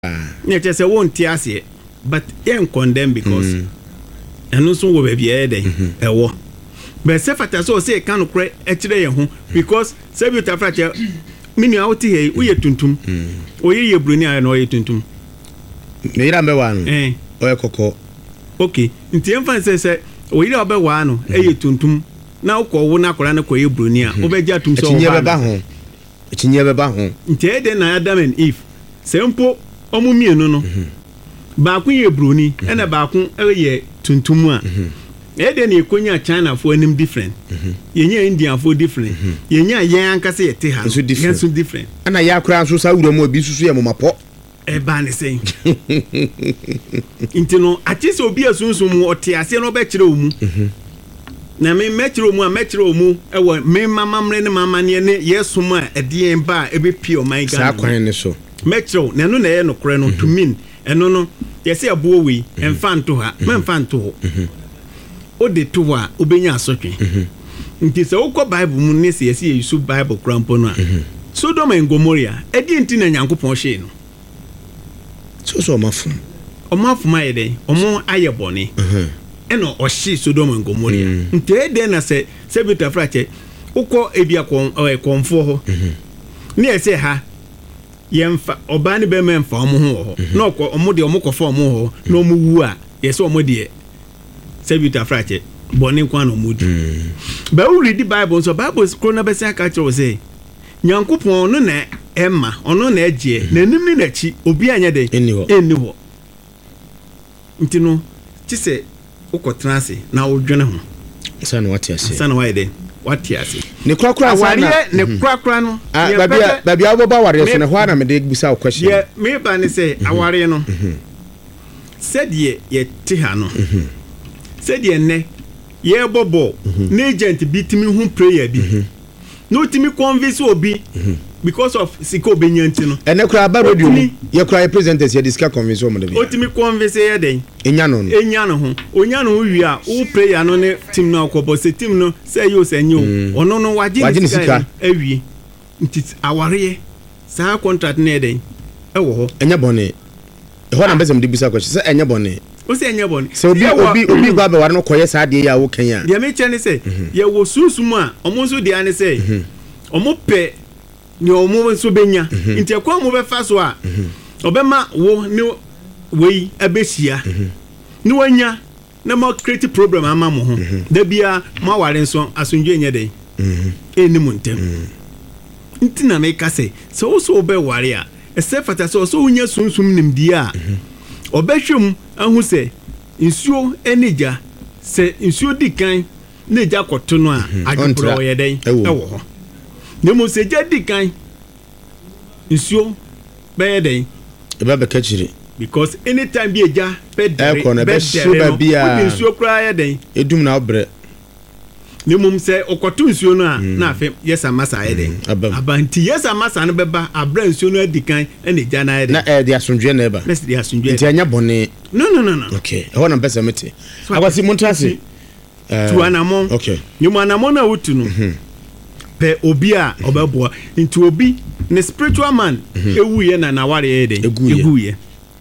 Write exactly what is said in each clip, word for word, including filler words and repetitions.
ne che se won ti ase but yen condemn because eno so wo ba bia e dey e wo but se fata so say kan kure e kire ye ho because se bi ta fra che mini awti he wo ye tuntum o ye ye bruni aye no ye tuntum ne ira mbe wa no eh o ye kokko okay nti en fa se se o ye obe wa no e ye tuntum na ukọ wo na akora na ko ye bruni a obeja tum so tinye beba ho tinye beba ho nti e de na Adam and Eve sempo omu mienu no ba ku ye bruni e na ba ku e ye tuntum a e de na ekonya China fo anim different yenya India fo different yenya yen ankase ye te ha yen so different ana ya akora so sa wuro mu obi susu ye momapo e ba ne sei nti no atise obi asunsun o te ase no be kire omu na me metro mu a metro mu e wo me mama mre ne mama ne ne yesom a edien ba e be pie o my god sa kwan ne so metro na no na ye no kore no to mean eno no ye se abo wi emfanto ha me emfanto ho o de to wa obenya asotwe nti se ukọ bible mu ne se ye se yesu bible krampo no a Sodom and Gomorrah edi enti na Nyankopon hye no so so mafum o mafum aye dey o mo aye bone eno o hye Sodom and Gomorrah nti e dey na se se bitafra che ukọ ebia kon e konfo ho ne e se ha yemfa oba ne be memfa omo ho na okọ omo de omo kofa omo ho na omo wu a ye se omo de se bitafra che bone kwa no mudi ba we read the Bible so Bible krona be se aka che say Nyankopon no na emma ono na eje na nim ni nachi obi anya de eni ho eni ho ntino ti se ukotena ase na odwene ho sana wati ase sana why de wati ase ne krakra sana ne krakra no babia babia obo ba ware so ne ho na me de gbisa question ye me ba ne se aware no said ye ye ti ha no said ye ne ye bobo na agent bitimi hu prayer bi no timi convince obi because of siko benyanti no ene kura ba radio ye kura representatives ye discuss convince o mo de bi o timi convince ye den enya no no enya no ho onya no wi a o prayer no ne team no akobo se team no say yo se nyo ono no waji ni sika awie nti aware sa contract na den e wo ho enya bone e ho na bezem de bisa question say enya bone o se enya bone so obi obi obi gba be ware no koye sa de ya wo kan ya de me che ne say ye wo susum a omo so de ane say omo pe ni omo so benya nti akwa mo be fa so a obema wo ni wei abehia ni wanya na mo create problem ama mo ho da bia mo ware nso asonje nya den eni mo ntem nti na me ka say so so obe ware a ese fata so so unya sunsum nimdi a obehwem ahu se nsuo enija se nsuo dikan na eja koto no a adwopro wo yeden e wo ho ne mo se ja dikan nsuo be yeden e ba be ka chiri because anytime be eja be dere be so ba bia nsuo kra yeden edum na obre ne mum se okoto nsuo no a na afi yesa masa yeden abanti yesa masa no beba abra nsuo no adikan ene ja na yeden na e dia asundwe na eba na dia asundwe nti anya bone no no no no okay e ho na pesa mete akwasi montrase tu anamon okay nyum anamon na wutu no pe obi a obeboa nti obi ne spiritual man ewu ye na na ware yeden egu ye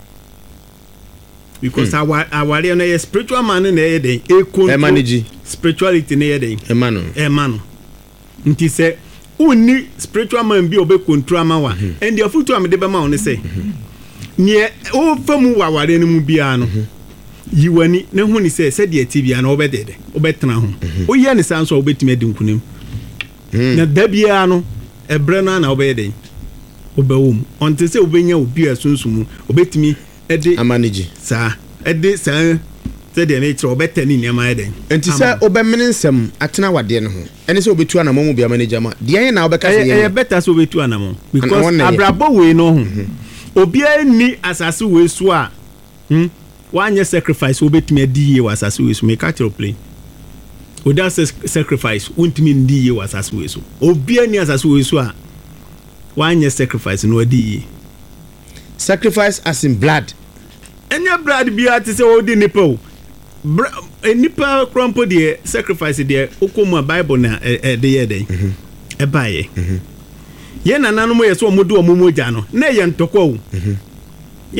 because our our na ye spiritual man na yeden e control spirituality na yeden e mano e mano nti se uni spiritual man bi obe control amawa and the futu am de be ma on say nie o famu wa ware ni mu bia no yiwani na hu ni se se de tibia na obedede obetena ho o ye ni sanso obetime de nkunim na dabia no ebre na na obedede obewum onte se obenya obi asunsumu obetimi ede amanage sa ede sa se de na kire obetani ni ma eden enti se obemene nsem atena wade no ho ene se obetu anamo mu bia manager ma de yen na obeka se ye better so obetu anamo because abrabo we no ho obi ani asase we so a hm wanye sacrifice obetimi adi ye wasase we so me ka kire play without sacrifice untimi ndi ye wasase we so obi ani asase we so a wanye sacrifice no adi ye sacrifice as in blood enya blood bia te se odi nipa o nipa krompo de sacrifice de okomu Bible na de ye den e baye ye nananom ye so omodo omomoja no na ye ntokwa o